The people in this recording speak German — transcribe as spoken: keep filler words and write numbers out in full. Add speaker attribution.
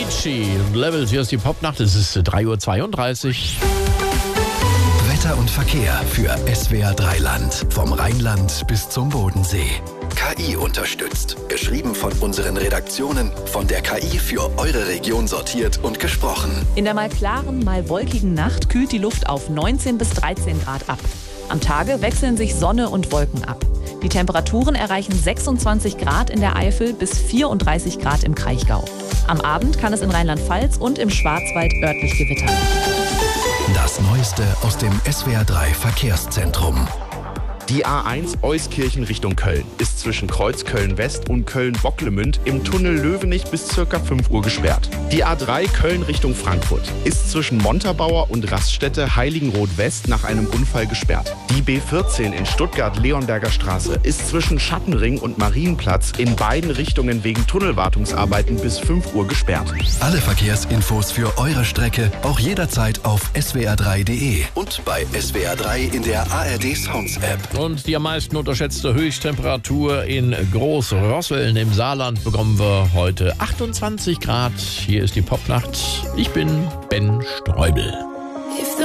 Speaker 1: Avicii und Levels, hier ist die Popnacht, es ist drei Uhr zweiunddreißig.
Speaker 2: Wetter und Verkehr für S W R drei Land. Vom Rheinland bis zum Bodensee. K I unterstützt. Geschrieben von unseren Redaktionen, von der K I für eure Region sortiert und gesprochen.
Speaker 3: In der mal klaren, mal wolkigen Nacht kühlt die Luft auf neunzehn bis dreizehn Grad ab. Am Tage wechseln sich Sonne und Wolken ab. Die Temperaturen erreichen sechsundzwanzig Grad in der Eifel bis vierunddreißig Grad im Kraichgau. Am Abend kann es in Rheinland-Pfalz und im Schwarzwald örtlich gewittern.
Speaker 2: Das Neueste aus dem S W R drei Verkehrszentrum.
Speaker 4: Die A eins Euskirchen Richtung Köln ist zwischen Kreuzköln West und Köln-Bocklemünd im Tunnel Löwenich bis ca. fünf Uhr gesperrt. Die A drei Köln Richtung Frankfurt ist zwischen Montabaur und Raststätte Heiligenroth West nach einem Unfall gesperrt. Die B vierzehn in Stuttgart-Leonberger Straße ist zwischen Schattenring und Marienplatz in beiden Richtungen wegen Tunnelwartungsarbeiten bis fünf Uhr gesperrt.
Speaker 2: Alle Verkehrsinfos für eure Strecke auch jederzeit auf S W R drei punkt de und bei S W R drei in der A R D Sounds App.
Speaker 1: Und die am meisten unterschätzte Höchsttemperatur in Großrosweln im Saarland bekommen wir heute achtundzwanzig Grad. Hier ist die Popnacht. Ich bin Ben Streubel.